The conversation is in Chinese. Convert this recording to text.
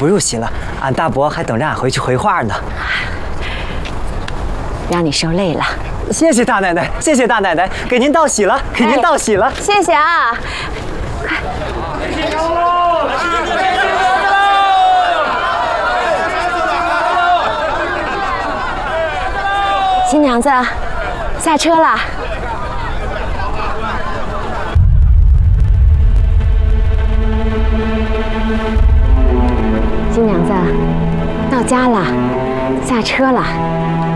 不入席了，俺大伯还等着俺回去回话呢。 让你受累了。 谢谢大奶奶，谢谢大奶奶，给您道喜了，给您道喜了。 谢谢啊！快。新娘子，下车了。新娘子，到家了，下车了。